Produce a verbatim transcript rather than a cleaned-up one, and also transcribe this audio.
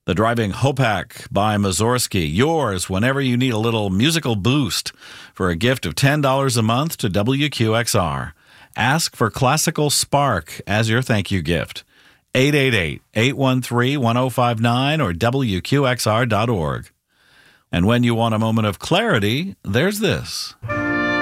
The Driving Hopak by Mussorgsky, yours whenever you need a little musical boost for a gift of ten dollars a month to W Q X R. Ask for Classical Spark as your thank you gift. eight eight eight, eight one three, one zero five nine or W Q X R dot org. And when you want a moment of clarity, there's this.